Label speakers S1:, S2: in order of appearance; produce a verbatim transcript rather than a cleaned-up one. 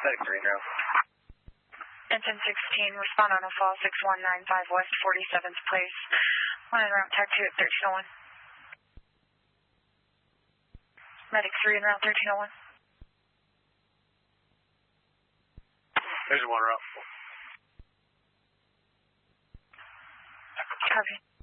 S1: Medic three in route.
S2: Engine sixteen, respond on a fall six one nine five West forty-seventh Place. One en route, tag two at thirteen oh one. Medic three en route, thirteen oh one.
S1: There's one route.
S2: Copy.